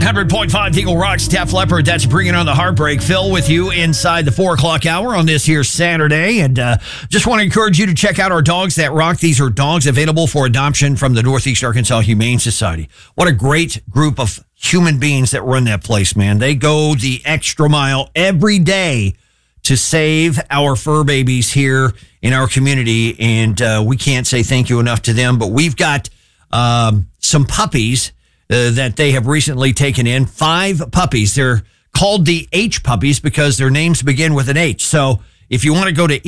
100.5 Eagle Rocks, Def Leppard. That's bringing on the heartbreak. Phil with you inside the 4 o'clock hour on this here Saturday. And just want to encourage you to check out our Dogs That Rock. These are dogs available for adoption from the Northeast Arkansas Humane Society. What a great group of human beings that run that place, man. They go the extra mile every day to save our fur babies here in our community. And we can't say thank you enough to them. But we've got some puppies that they have recently taken in. 5 puppies. They're called the H puppies because their names begin with an H. So if you want to go to